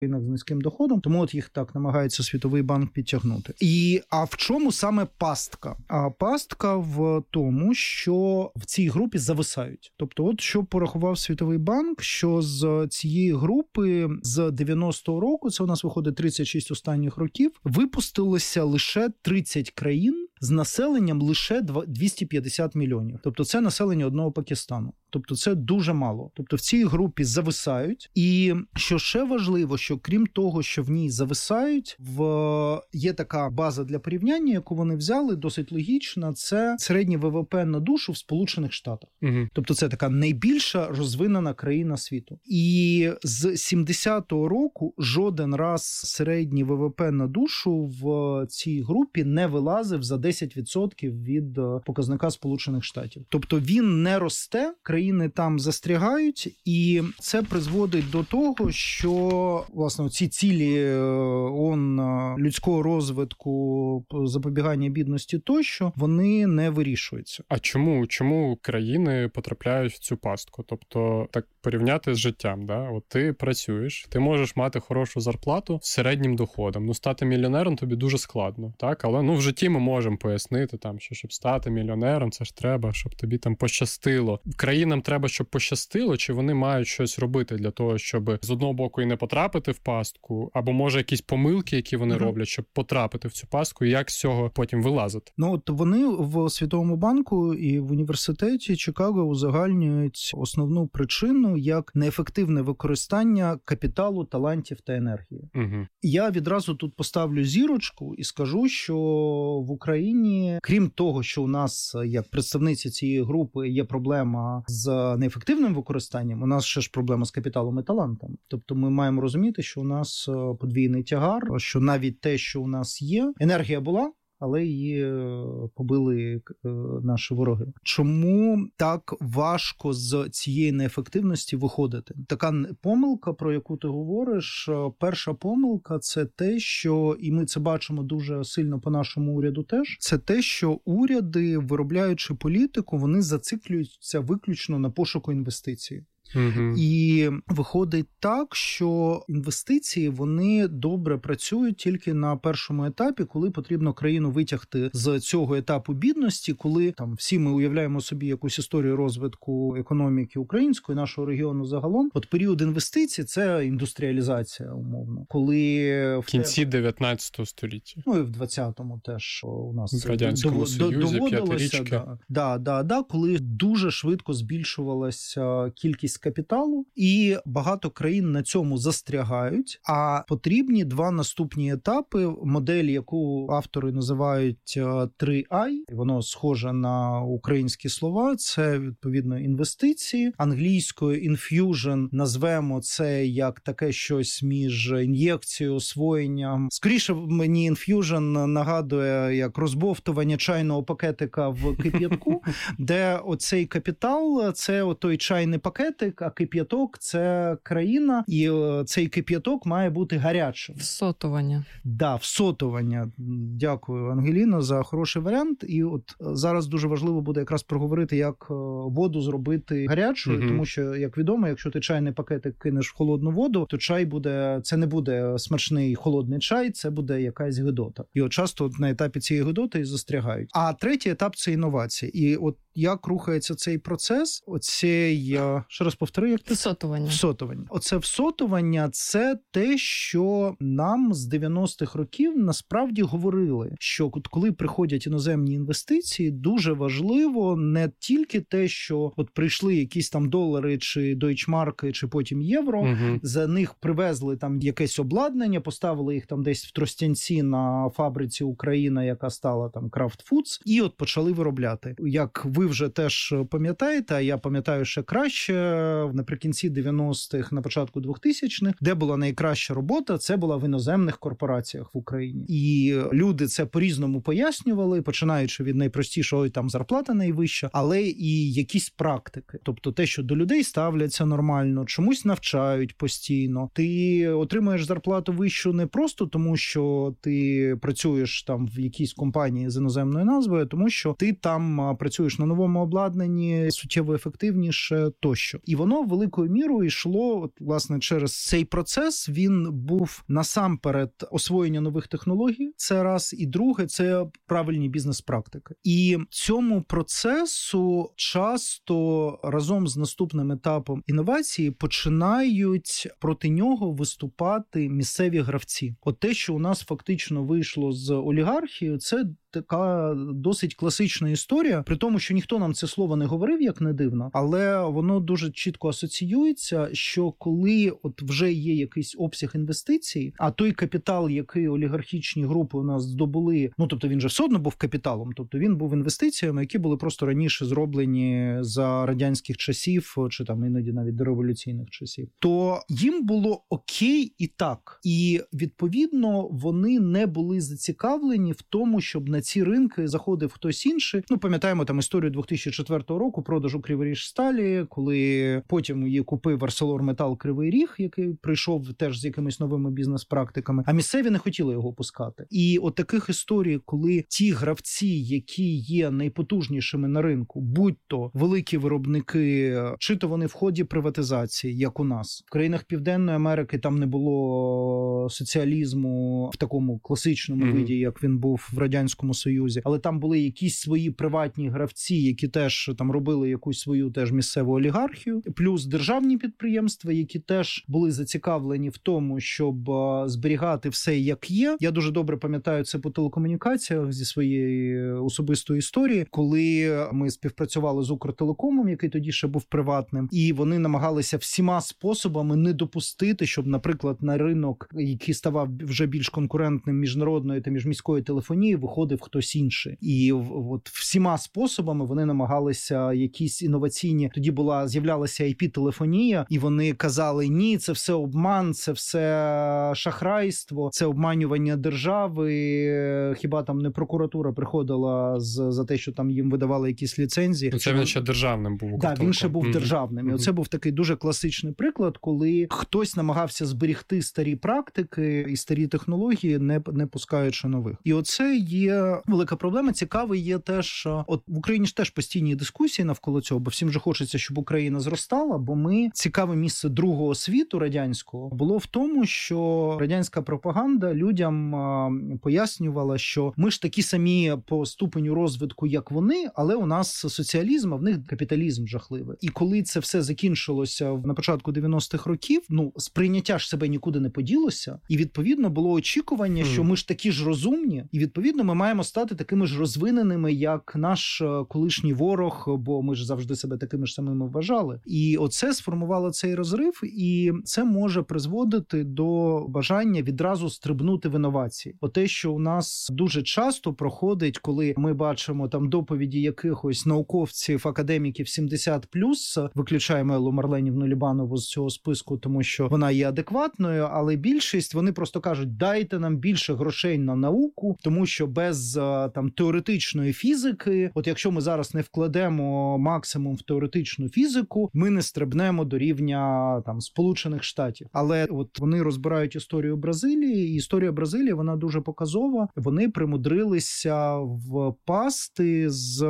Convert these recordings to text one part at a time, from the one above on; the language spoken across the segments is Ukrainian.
ринок з низьким доходом, тому от їх так намагається Світовий банк підтягнути. А в чому саме пастка? А пастка в тому, що в цій групі зависають. Тобто от що порахував Світовий банк, що з цієї групи з 90-го року, це у нас виходить 36 останніх років, випустилося лише 30 країн з населенням лише 250 мільйонів. Тобто це населення одного Пакистану. Тобто це дуже мало. Тобто в цій групі зависають. І що ще важливо, що крім того, що в ній зависають, є така база для порівняння, яку вони взяли, досить логічна, це середній ВВП на душу в Сполучених Штатах. Угу. Тобто це така найбільша розвинена країна світу. І з 70-го року жоден раз середній ВВП на душу в цій групі не вилазив за 10% від показника Сполучених Штатів. Тобто він не росте, країни там застрягають, і це призводить до того, що, власне, ці цілі ООН людського розвитку, запобігання бідності тощо, вони не вирішуються. А чому країни потрапляють в цю пастку? Тобто, так порівняти з життям, да? От ти працюєш, ти можеш мати хорошу зарплату з середнім доходом. Стати мільйонером тобі дуже складно, так? Але, в житті ми можемо пояснити, що щоб стати мільйонером, це ж треба, щоб тобі там пощастило. Країнам треба, щоб пощастило, чи вони мають щось робити для того, щоб з одного боку і не потрапити в пастку, або може якісь помилки, які вони роблять, щоб потрапити в цю пастку, і як з цього потім вилазити? От вони в Світовому банку і в університеті Чикаго узагальнюють основну причину як неефективне використання капіталу, талантів та енергії. Угу. Я відразу тут поставлю зірочку і скажу, що в Україні, крім того, що у нас, як представниці цієї групи, є проблема з неефективним використанням, у нас ще ж проблема з капіталом і талантом. Тобто ми маємо розуміти, що у нас подвійний тягар, що навіть те, що у нас є, енергія була, але її побили наші вороги. Чому так важко з цієї неефективності виходити? Така помилка, про яку ти говориш, перша помилка – це те, що, і ми це бачимо дуже сильно по нашому уряду теж, це те, що уряди, виробляючи політику, вони зациклюються виключно на пошуку інвестицій. Угу. І виходить так, що інвестиції, вони добре працюють тільки на першому етапі, коли потрібно країну витягти з цього етапу бідності, коли там всі ми уявляємо собі якусь історію розвитку економіки української, нашого регіону загалом. От період інвестицій – це індустріалізація, умовно. Коли в кінці 19 століття. І в 20-му теж у нас в Радянському Союзі, п'ятирічки. Коли дуже швидко збільшувалася кількість капіталу, і багато країн на цьому застрягають, а потрібні два наступні етапи, модель, яку автори називають 3I, воно схоже на українські слова, це, відповідно, інвестиції, англійською infusion назвемо це як таке щось між ін'єкцією, освоєнням. Скоріше мені infusion нагадує як розбовтування чайного пакетика в кип'ятку, де оцей капітал, це той чайний пакетик, а кип'яток – це країна, і цей кип'яток має бути гарячим. Всотування. Да, всотування. Дякую, Ангеліно, за хороший варіант. І от зараз дуже важливо буде якраз проговорити, як воду зробити гарячою, тому що, як відомо, якщо ти чайний пакетик кинеш в холодну воду, то чай буде, це не буде смачний холодний чай, це буде якась гидота. І от часто на етапі цієї гидоти і застрягають. А третій етап – це інновації. І от як рухається цей процес, оцей, ще раз повтори, як ти? Всотування. Оце всотування – це те, що нам з 90-х років насправді говорили, що коли приходять іноземні інвестиції, дуже важливо не тільки те, що от прийшли якісь там долари чи дойчмарки, чи потім євро, за них привезли там якесь обладнання, поставили їх там десь в Тростянці на фабриці Україна, яка стала там Kraft Foods, і от почали виробляти. Як ви вже теж пам'ятаєте, а я пам'ятаю ще краще, наприкінці 90-х, на початку 2000-х, де була найкраща робота, це була в іноземних корпораціях в Україні. І люди це по-різному пояснювали, починаючи від найпростішого, там зарплата найвища, але і якісь практики. Тобто те, що до людей ставляться нормально, чомусь навчають постійно. Ти отримуєш зарплату вищу не просто тому, що ти працюєш там в якійсь компанії з іноземною назвою, а тому що ти там працюєш на новому обладнанні суттєво ефективніше тощо. І воно великою мірою йшло, власне, через цей процес. Він був насамперед освоєння нових технологій, це раз, і друге, це правильні бізнес-практики. І цьому процесу часто разом з наступним етапом інновації починають проти нього виступати місцеві гравці. От те, що у нас фактично вийшло з олігархією, це така досить класична історія, при тому, що ніхто нам це слово не говорив, як не дивно, але воно дуже чітко асоціюється, що коли от вже є якийсь обсяг інвестицій, а той капітал, який олігархічні групи у нас здобули, ну, тобто він же все одно був капіталом, тобто він був інвестиціями, які були просто раніше зроблені за радянських часів, чи там іноді навіть до революційних часів, то їм було окей і так. І, відповідно, вони не були зацікавлені в тому, щоб на ці ринки заходив хтось інший. Ну, пам'ятаємо там історію 2004 року, продажу Криворіжсталі, коли потім її купив ArcelorMittal Кривий Ріг, який прийшов теж з якимись новими бізнес-практиками, а місцеві не хотіли його пускати. І от таких історій, коли ті гравці, які є найпотужнішими на ринку, будь-то великі виробники, чи то вони в ході приватизації, як у нас. В країнах Південної Америки там не було соціалізму в такому класичному виді, як він був в Радянському Союзі, але там були якісь свої приватні гравці, які теж там робили якусь свою теж місцеву олігархію, плюс державні підприємства, які теж були зацікавлені в тому, щоб зберігати все як є. Я дуже добре пам'ятаю це по телекомунікаціях зі своєї особистої історії, коли ми співпрацювали з Укртелекомом, який тоді ще був приватним, і вони намагалися всіма способами не допустити, щоб, наприклад, на ринок, який ставав вже більш конкурентним міжнародної та міжміської телефонії, виходив хтось інший. І от всіма способами вони намагалися якісь інноваційні... Тоді з'являлася IP-телефонія, і вони казали, ні, це все обман, це все шахрайство, це обманювання держави, хіба там не прокуратура приходила за те, що там їм видавали якісь ліцензії. Це він ще державним був. Так, він ще був державним. І оце був такий дуже класичний приклад, коли хтось намагався зберігти старі практики і старі технології, не пускаючи нових. І оце є велика проблема. Цікавий є теж, от в Україні ж теж постійні дискусії навколо цього, бо всім же хочеться, щоб Україна зростала, бо цікаве місце другого світу радянського було в тому, що радянська пропаганда людям пояснювала, що ми ж такі самі по ступеню розвитку, як вони, але у нас соціалізм, а в них капіталізм жахливий. І коли це все закінчилося на початку 90-х років, сприйняття ж себе нікуди не поділося, і відповідно було очікування, що ми ж такі ж розумні, і відповідно ми маємо стати такими ж розвиненими, як наш колишній ворог, бо ми ж завжди себе такими ж самими вважали. І оце сформувало цей розрив, і це може призводити до бажання відразу стрибнути в інновації. Оте, що у нас дуже часто проходить, коли ми бачимо там доповіді якихось науковців, академіків 70+, виключаємо Еллу Марленівну Лібанову з цього списку, тому що вона є адекватною, але більшість, вони просто кажуть, дайте нам більше грошей на науку, тому що без там теоретичної фізики, от якщо ми зараз не вкладемо максимум в теоретичну фізику, ми не стрибнемо до рівня там Сполучених Штатів. Але от вони розбирають історію Бразилії, і історія Бразилії, вона дуже показова. Вони примудрилися впасти з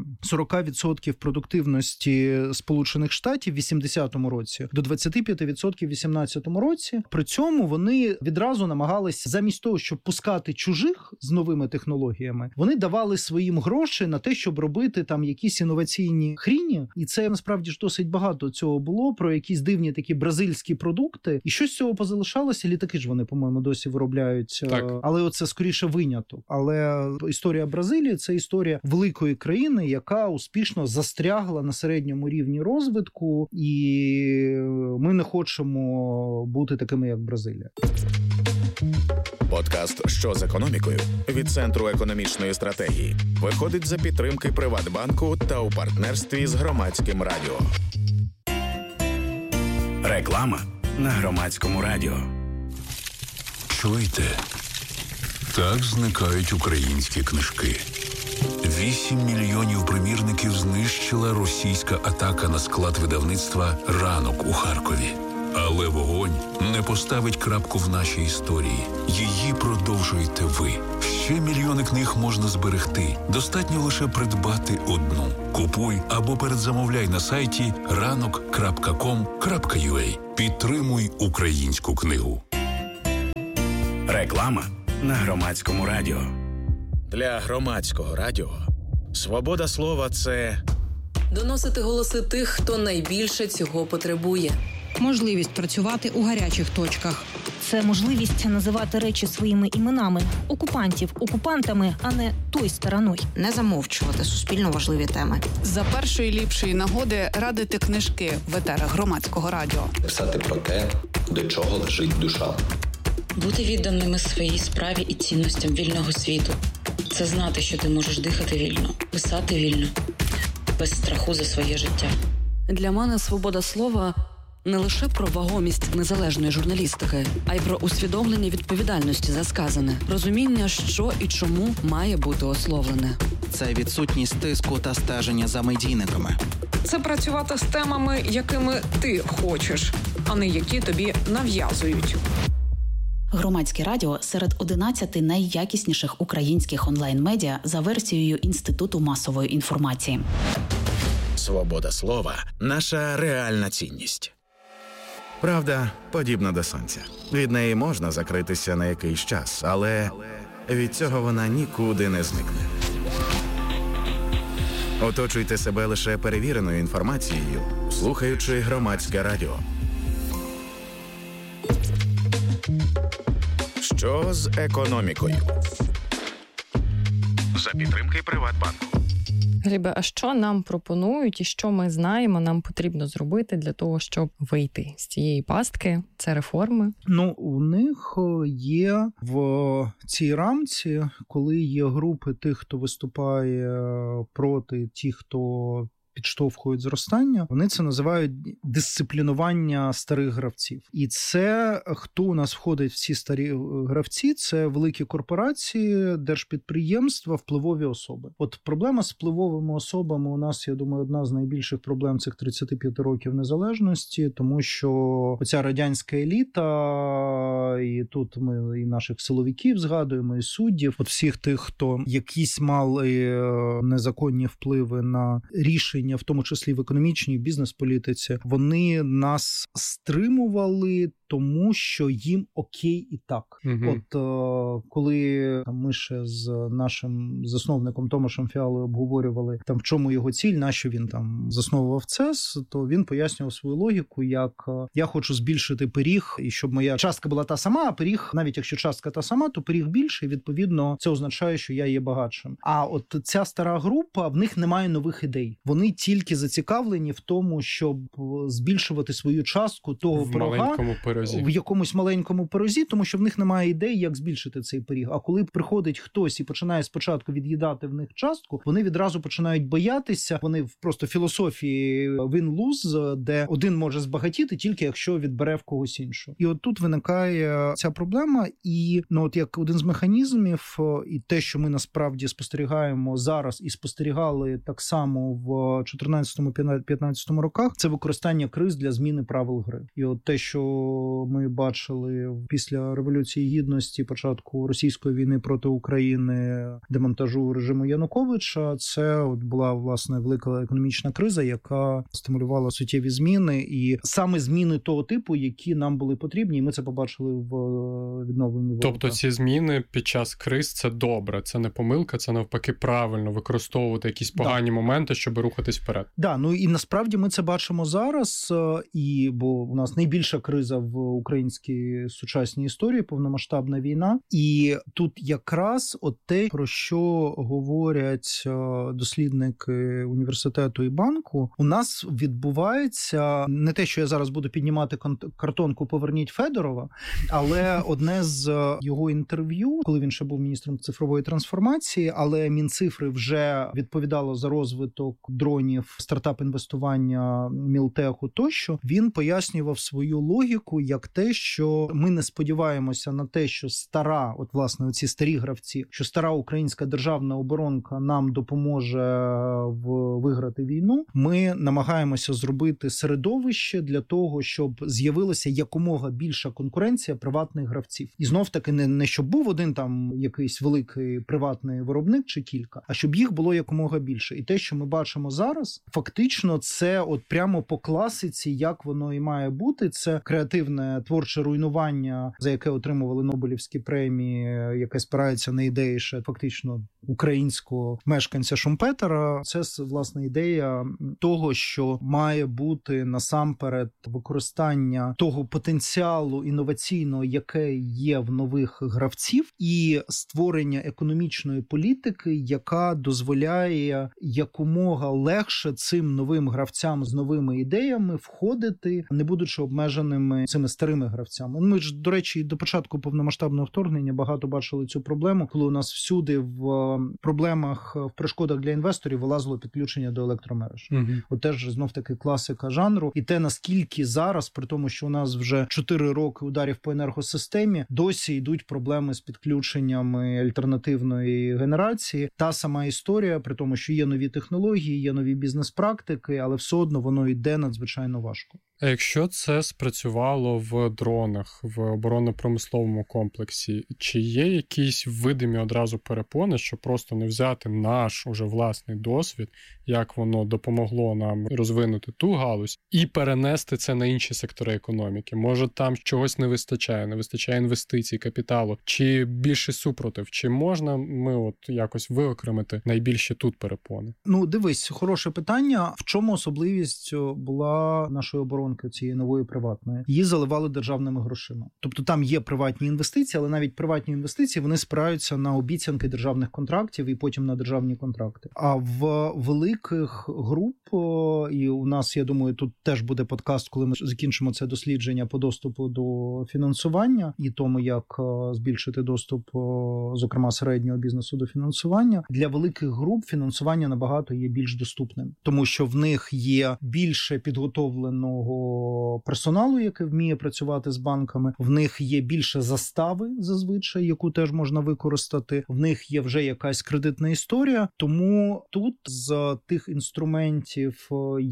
40% продуктивності Сполучених Штатів в 80-му році до 25% в 18-му році. При цьому вони відразу намагалися, замість того, щоб пускати чужих з новими технологіями, вони давали своїм гроші на те, щоб робити там якісь інноваційні хріні. І це насправді ж досить багато цього було, про якісь дивні такі бразильські продукти. І що з цього позалишалося? Літаки ж вони, по-моєму, досі виробляють. Так. Але оце скоріше виняток. Але історія Бразилії – це історія великої країни, яка успішно застрягла на середньому рівні розвитку, і ми не хочемо бути такими, як Бразилія. Подкаст «Що з економікою» від Центру економічної стратегії виходить за підтримки Приватбанку та у партнерстві з Громадським радіо. Реклама на Громадському радіо. Чуєте? Так зникають українські книжки. 8 мільйонів примірників знищила російська атака на склад видавництва «Ранок» у Харкові. Але вогонь не поставить крапку в нашій історії. Її продовжуєте ви. Ще мільйони книг можна зберегти. Достатньо лише придбати одну. Купуй або передзамовляй на сайті ranok.com.ua. Підтримуй українську книгу. Реклама на Громадському радіо. Для Громадського радіо свобода слова – це доносити голоси тих, хто найбільше цього потребує. Можливість працювати у гарячих точках. Це можливість називати речі своїми іменами. Окупантів окупантами, а не той стороною. Не замовчувати суспільно важливі теми. За першої ліпшої нагоди радити книжки в етерах Громадського радіо. Писати про те, до чого лежить душа. Бути відданими своїй справі і цінностям вільного світу. Це знати, що ти можеш дихати вільно, писати вільно, без страху за своє життя. Для мене свобода слова – не лише про вагомість незалежної журналістики, а й про усвідомлення відповідальності за сказане, розуміння, що і чому має бути ословлене. Це відсутність тиску та стеження за медійниками. Це працювати з темами, якими ти хочеш, а не які тобі нав'язують. Громадське радіо серед 11 найякісніших українських онлайн-медіа за версією Інституту масової інформації. свобода слова – наша реальна цінність. Правда подібна до сонця. Від неї можна закритися на якийсь час, але від цього вона нікуди не зникне. Оточуйте себе лише перевіреною інформацією, слухаючи Громадське радіо. Що з економікою? За підтримки Приватбанку. Глібе, а що нам пропонують і що ми знаємо, нам потрібно зробити для того, щоб вийти з цієї пастки? Це реформи? Ну, у них є в цій рамці, коли є групи тих, хто виступає проти тих, хто підштовхують зростання, вони це називають дисциплінування старих гравців. І це, хто у нас входить в ці старі гравці, це великі корпорації, держпідприємства, впливові особи. От проблема з впливовими особами у нас, я думаю, одна з найбільших проблем цих 35 років незалежності, тому що оця радянська еліта, і тут ми і наших силовиків згадуємо, і суддів, от всіх тих, хто якісь мали незаконні впливи на рішення, в тому числі в економічній, бізнес-політиці, вони нас стримували, тому що їм окей і так. Угу. От коли ми ще з нашим засновником Томашем Фіалою обговорювали, там в чому його ціль, нащо він там засновував ЦЕС, то він пояснював свою логіку, як я хочу збільшити пиріг, і щоб моя частка була та сама, а пиріг, навіть якщо частка та сама, то пиріг більший, відповідно, це означає, що я є багатшим. А от ця стара група, в них немає нових ідей. Вони тільки зацікавлені в тому, щоб збільшувати свою частку того пирога в якомусь маленькому пирозі, тому що в них немає ідей, як збільшити цей пиріг. А коли приходить хтось і починає спочатку від'їдати в них частку, вони відразу починають боятися, вони в просто філософії win-lose, де один може збагатіти тільки якщо відбере в когось іншого. І от тут виникає ця проблема, і ну от як один з механізмів, і те, що ми насправді спостерігаємо зараз і спостерігали так само в 14-15 роках, це використання криз для зміни правил гри. І от те, що ми бачили після Революції Гідності, початку російської війни проти України, демонтажу режиму Януковича, це от була, власне, велика економічна криза, яка стимулювала суттєві зміни, і саме зміни того типу, які нам були потрібні, і ми це побачили в відновленні ВВП. Тобто ці зміни під час криз – це добре, це не помилка, це навпаки правильно використовувати якісь погані моменти, щоб рухатись вперед. Да, ну і насправді ми це бачимо зараз, і бо у нас найбільша криза в українській сучасній історії, повномасштабна війна, і тут якраз от те, про що говорять дослідники університету і банку, у нас відбувається не те, що я зараз буду піднімати картонку «Поверніть Федорова», але одне не з його інтерв'ю, коли він ще був міністром цифрової трансформації, але Мінцифри вже відповідало за розвиток дронів, стартап-інвестування, мілтеху тощо. Він пояснював свою логіку як те, що ми не сподіваємося на те, що стара, от власне оці старі гравці, що стара українська державна оборонка нам допоможе виграти війну. Ми намагаємося зробити середовище для того, щоб з'явилася якомога більша конкуренція приватних гравців. І знов-таки не щоб був один там якийсь великий приватний виробник чи кілька, а щоб їх було якомога більше. І те, що ми бачимо зараз, фактично це от прямо по класиці, як воно і має бути. Це креативне творче руйнування, за яке отримували Нобелівські премії, яке спирається на ідеї ще фактично українського мешканця Шумпетера. Це, власне, ідея того, що має бути насамперед використання того потенціалу інноваційного, яке є в нових гравців, і створення економічної політики, яка дозволяє якомога легше цим новим гравцям з новими ідеями входити, не будучи обмеженими цими старими гравцями. Ми ж, до речі, до початку повномасштабного вторгнення багато бачили цю проблему, коли у нас всюди в проблемах, в перешкодах для інвесторів вилазило підключення до електромереж. От теж знов-таки класика жанру. І те, наскільки зараз, при тому, що у нас вже 4 роки ударів по енергосистемі, досі йдуть проблеми з підключеннями альтернативної генерації. Та сама історія, при тому, що є нові технології, є нові бізнес-практики, але все одно воно йде надзвичайно важко. А якщо це спрацювало в дронах, в оборонно-промисловому комплексі, чи є якісь видимі одразу перепони, що просто не взяти наш уже власний досвід, як воно допомогло нам розвинути ту галузь, і перенести це на інші сектори економіки? Може, там чогось не вистачає інвестицій, капіталу, чи більше супротив? Чи можна ми от якось виокремити найбільші тут перепони? Ну, дивись, хороше питання. В чому особливість була нашої оборонки цієї нової приватної? Її заливали державними грошима. Тобто там є приватні інвестиції, але навіть приватні інвестиції, вони спираються на обіцянки державних контрактів і потім на державні контракти. А в великих груп, і у нас, я думаю, тут теж буде подкаст, коли ми закінчимо це дослідження по доступу до фінансування і тому, як збільшити доступ, зокрема, середнього бізнесу до фінансування. Для великих груп фінансування набагато є більш доступним, тому що в них є більше підготовленого персоналу, який вміє працювати з банками, в них є більше застави зазвичай, яку теж можна використати, в них є вже якась кредитна історія, тому тут з тих інструментів,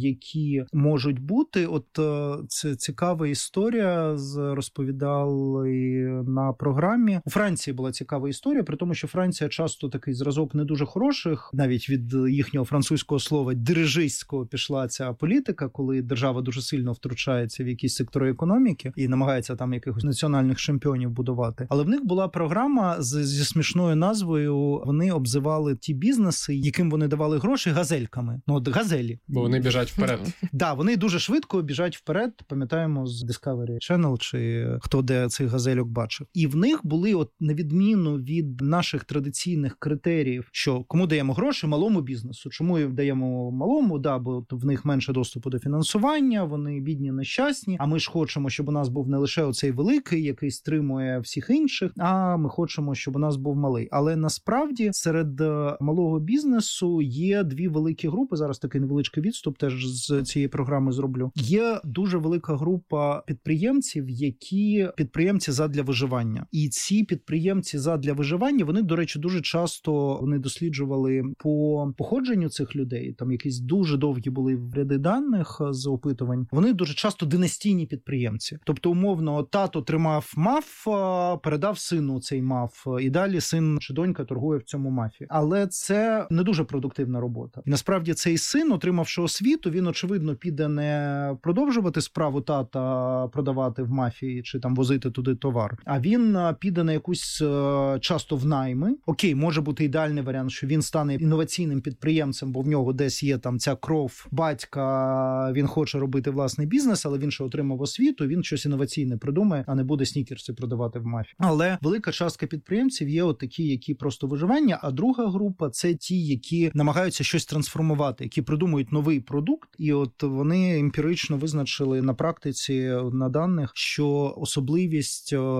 які можуть бути, от це цікава історія, розповідали на програмі. У Франції була цікава історія, при тому, що Франція часто такий зразок не дуже хороших, навіть від їхнього французького слова дирижистського пішла ця політика, коли держава дуже сильно втручається в якісь сектори економіки і намагається там якихось національних чемпіонів будувати. Але в них була програма зі смішною назвою, вони обзивали ті бізнеси, яким вони давали гроші, газельками. Ну, от газелі. Бо вони біжать вперед. Да, вони дуже швидко біжать вперед, пам'ятаємо з Discovery Channel, чи хто де цих газельок бачив. І в них були, от на відміну від наших традиційних критеріїв, що кому даємо гроші? Малому бізнесу. Чому даємо малому? Да, бо в них менше доступу до фінансування, вони бідні, нещасні, а ми ж хочемо, щоб у нас був не лише оцей великий, який стримує всіх інших, а ми хочемо, щоб у нас був малий. Але насправді серед малого бізнесу є дві великі групи, зараз такий невеличкий відступ теж з цієї програми зроблю. Є дуже велика група підприємців, які підприємці задля виживання. І ці підприємці задля виживання, вони, до речі, дуже часто вони досліджували по походженню цих людей, там якісь дуже довгі були ряди даних з опитувань. Вони дуже часто династійні підприємці. Тобто, умовно, тато тримав МАФ, передав сину цей МАФ, і далі син чи донька торгує в цьому МАФі. Але це не дуже продуктивна робота. І насправді цей син, отримавши освіту, він, очевидно, піде не продовжувати справу тата продавати в МАФі чи там возити туди товар, а він піде на якусь часто в найми. Окей, може бути ідеальний варіант, що він стане інноваційним підприємцем, бо в нього десь є там ця кров батька, він хоче робити власний бізнес, але він ще отримав освіту, він щось інноваційне придумає, а не буде снікерси продавати в МАФі. Але велика частка підприємців є от такі, які просто виживання, а друга група – це ті, які намагаються щось трансформувати, які придумують новий продукт, і от вони емпірично визначили на практиці, на даних, що особливість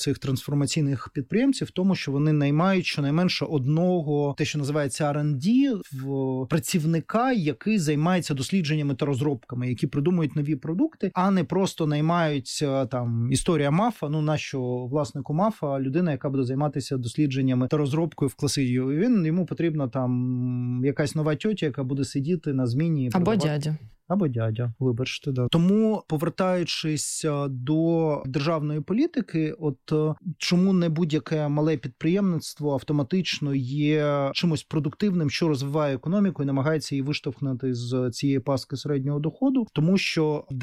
цих трансформаційних підприємців в тому, що вони наймають щонайменше одного, те, що називається R&D, працівника, який займається дослідженнями та розробками, які придумують нові продукти, а не просто наймають там історія МАФа, нащо власнику МАФа людина, яка буде займатися дослідженнями та розробкою в класі. Йому потрібна там якась нова тьотя, яка буде сидіти на зміні. Або дядя. Або дядя, вибачте, да. Тому, повертаючись до державної політики, чому не будь-яке мале підприємництво автоматично є чимось продуктивним, що розвиває економіку і намагається її виштовхнути з цієї пастки середнього доходу, тому що